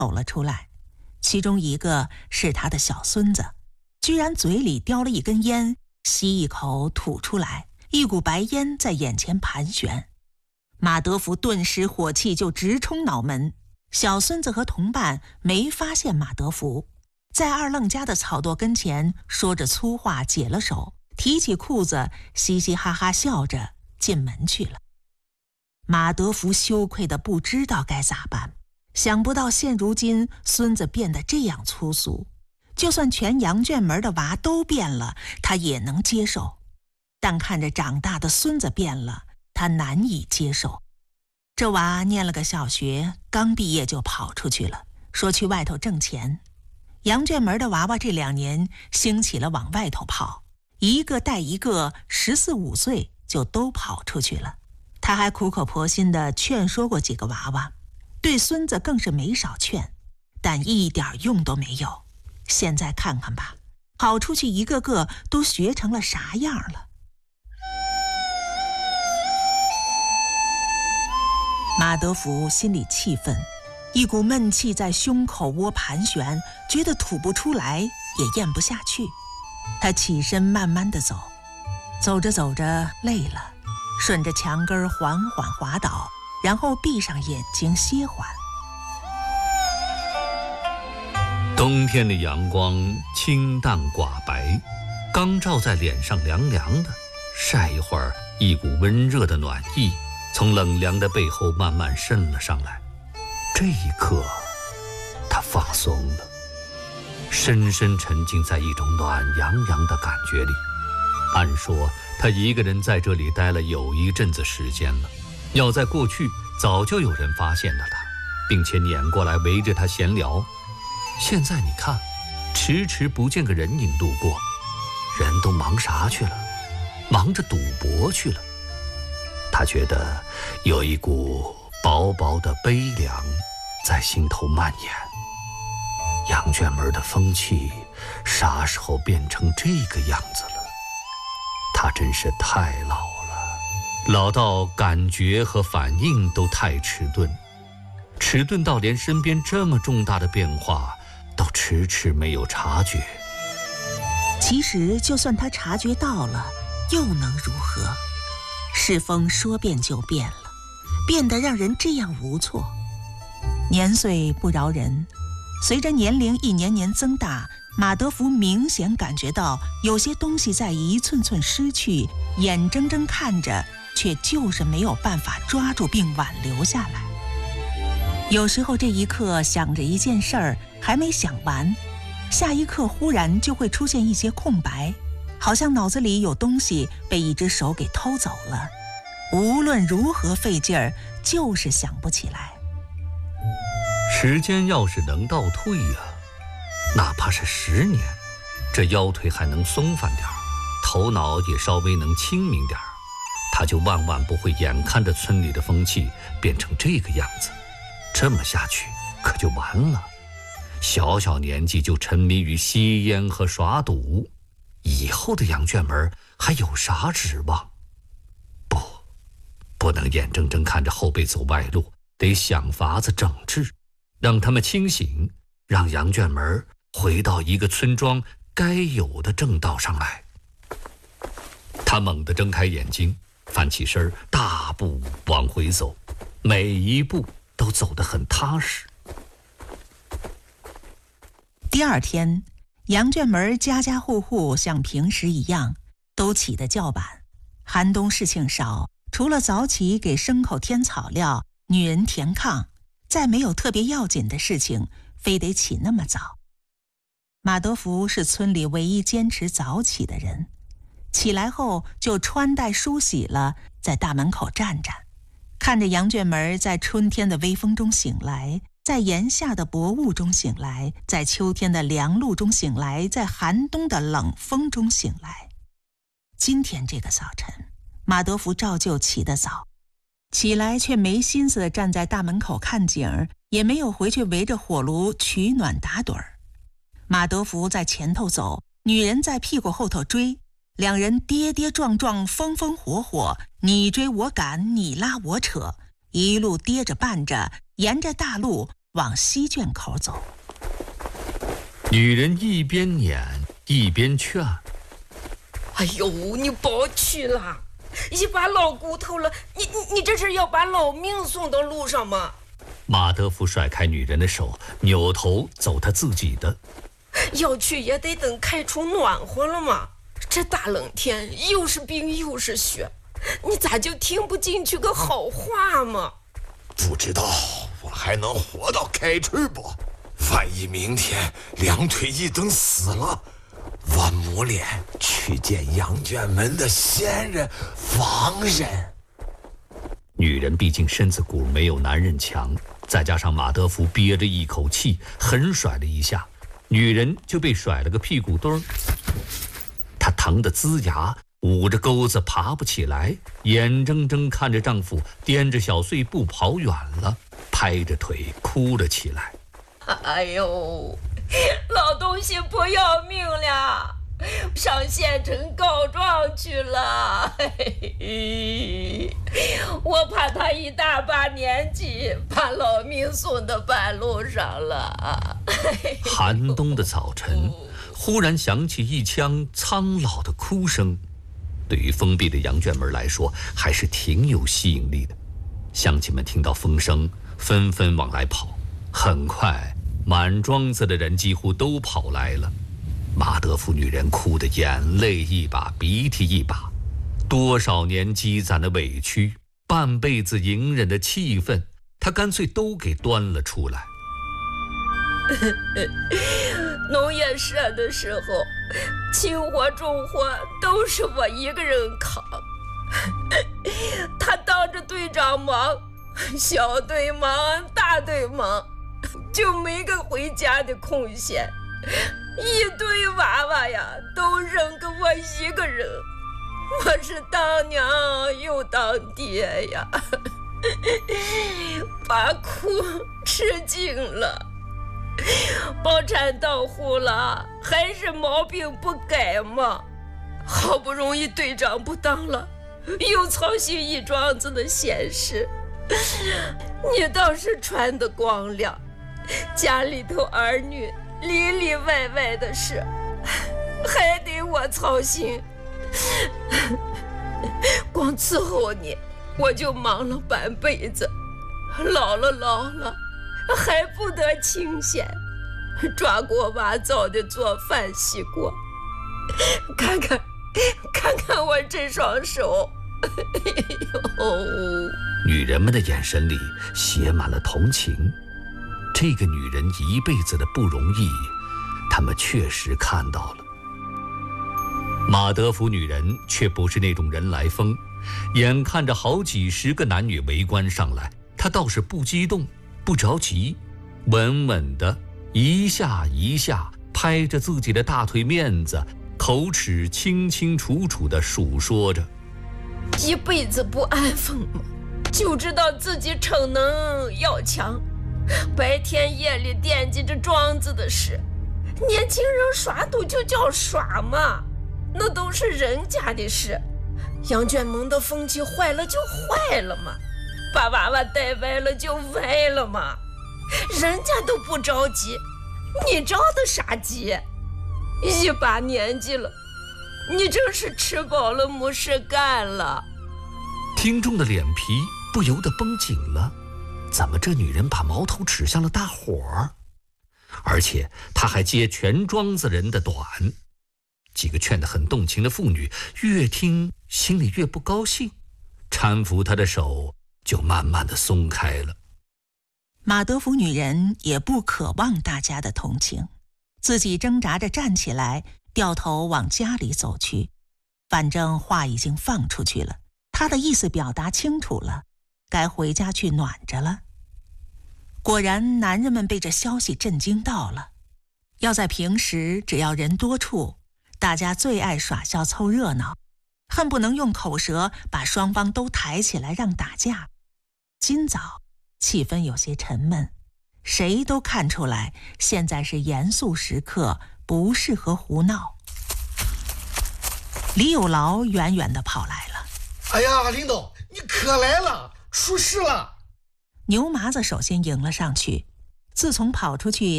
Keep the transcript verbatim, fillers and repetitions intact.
走了出来，其中一个是他的小孙子，居然嘴里叼了一根烟，吸一口吐出来，一股白烟在眼前盘旋。马德福顿时火气就直冲脑门。小孙子和同伴没发现马德福，在二愣家的草垛跟前说着粗话，解了手，提起裤子，嘻嘻哈哈笑着进门去了。马德福羞愧得不知道该咋办，想不到现如今孙子变得这样粗俗，就算全羊圈门的娃都变了，他也能接受，但看着长大的孙子变了，他难以接受。这娃念了个小学，刚毕业就跑出去了，说去外头挣钱。羊圈门的娃娃这两年兴起了往外头跑，一个带一个，十四五岁就都跑出去了。他还苦口婆心地劝说过几个娃娃，对孙子更是没少劝，但一点用都没有。现在看看吧，跑出去一个个都学成了啥样了。马德福心里气愤，一股闷气在胸口窝盘旋，觉得吐不出来，也咽不下去。他起身慢慢地走，走着走着累了，顺着墙根缓缓滑倒，然后闭上眼睛歇缓。 冬天的阳光清淡寡白，刚照在脸上凉凉的，晒一会儿，一股温热的暖意从冷凉的背后慢慢渗了上来。这一刻，他放松了，深深沉浸在一种暖洋洋的感觉里。按说他一个人在这里待了有一阵子时间了，要在过去早就有人发现了他，并且撵过来围着他闲聊。现在你看，迟迟不见个人影路过，人都忙啥去了？忙着赌博去了。他觉得有一股薄薄的悲凉在心头蔓延。羊圈门的风气啥时候变成这个样子了？他真是太老了，老到感觉和反应都太迟钝，迟钝到连身边这么重大的变化都迟迟没有察觉。 其实就算他察觉到了，又能如何？世风说变就变了，变得让人这样无措。年岁不饶人，随着年龄一年年增大，马德福明显感觉到有些东西在一寸寸失去，眼睁睁看着，却就是没有办法抓住并挽留下来。有时候这一刻想着一件事儿还没想完，下一刻忽然就会出现一些空白，好像脑子里有东西被一只手给偷走了，无论如何费劲儿，就是想不起来。 时间要是能倒退呀、啊，哪怕是十年，这腰腿还能松散点儿，头脑也稍微能清明点儿，他就万万不会眼看着村里的风气变成这个样子。这么下去可就完了，小小年纪就沉迷于吸烟和耍赌，以后的羊圈门还有啥指望？不，不能眼睁睁看着后辈走歪路，得想法子整治，让他们清醒，让羊圈门回到一个村庄该有的正道上来。他猛地睁开眼睛，翻起身，大步往回走，每一步都走得很踏实。 第二天，羊圈门家家户户像平时一样都起得较晚。寒冬事情少，除了早起给牲口添草料，女人填炕，再没有特别要紧的事情非得起那么早。马德福是村里唯一坚持早起的人，起来后就穿戴梳洗了，在大门口站站，看着羊圈门在春天的微风中醒来，在炎夏的薄雾中醒来，在秋天的凉露中醒来，在寒冬的冷风中醒来。今天这个早晨，马德福照旧起得早，起来却没心思站在大门口看景，也没有回去围着火炉取暖打盹儿。马德福在前头走，女人在屁股后头追，两人跌跌撞撞，风风火火，你追我赶，你拉我扯，一路跌着绊着，沿着大路往西圈口走。 女人一边撵一边劝：“ 哎呦，你别去了，一把老骨头了，你你你这是要把老命送到路上吗？” 马德福甩开女人的手，扭头走他自己的。 要去也得等开出暖和了嘛，这大冷天又是冰又是雪，你咋就听不进去个好话嘛？ 不知道我还能活到开春不？万一明天两腿一蹬死了，我母脸去见羊圈门的先人王人。 女人毕竟身子骨没有男人强，再加上马德福憋着一口气，狠甩了一下，女人就被甩了个屁股墩儿。她疼得龇牙，捂着钩子爬不起来，眼睁睁看着丈夫掂着小碎步跑远了，拍着腿哭了起来。 哎呦，老东西不要命了，上县城告状去了。嘿嘿，我怕他一大把年纪，把老命送到半路上了。 寒冬的早晨，忽然响起一腔苍老的哭声，对于封闭的羊圈门来说，还是挺有吸引力的。乡亲们听到风声，纷纷往来跑。很快，满庄子的人几乎都跑来了。马德福女人哭得眼泪一把鼻涕一把，多少年积攒的委屈，半辈子隐忍的气愤，她干脆都给端了出来。 农业社的时候，轻活重活都是我一个人扛。他当着队长忙，小队忙，大队忙，就没个回家的空闲。一堆娃娃呀，都扔给我一个人，我是当娘又当爹呀，把苦吃尽了。包产到户了，还是毛病不改嘛。好不容易队长不当了，又操心一庄子的闲事。你倒是穿得光亮，家里头儿女里里外外的事还得我操心，光伺候你我就忙了半辈子，老了老了还不得清闲，抓锅挖灶的做饭洗锅，看看看看我这双手。哎呦， 女人们的眼神里写满了同情。这个女人一辈子的不容易，他们确实看到了。马德福女人却不是那种人来疯，眼看着好几十个男女围观上来，她倒是不激动不着急，稳稳的一下一下拍着自己的大腿面子，口齿清清楚楚地述说着： 一辈子不安分嘛，就知道自己逞能要强，白天夜里惦记着庄子的事。年轻人耍赌就叫耍嘛，那都是人家的事。羊圈门的风气坏了就坏了嘛，把娃娃带歪了就歪了嘛，人家都不着急，你着的啥急？一把年纪了，你真是吃饱了没事干了。 听众的脸皮不由得绷紧了，怎么这女人把矛头指向了大伙儿？而且她还接全庄子人的短。几个劝得很动情的妇女越听心里越不高兴，搀扶她的手就慢慢的松开了。 马德福女人也不渴望大家的同情，自己挣扎着站起来，掉头往家里走去。反正话已经放出去了，她的意思表达清楚了，该回家去暖着了。果然，男人们被这消息震惊到了。要在平时，只要人多处，大家最爱耍笑凑热闹，恨不能用口舌把双方都抬起来让打架。今早气氛有些沉闷，谁都看出来现在是严肃时刻，不适合胡闹。李有劳远远地跑来了。 哎呀，领导，你可来了，出事了！ 牛麻子首先迎了上去， 自从跑出去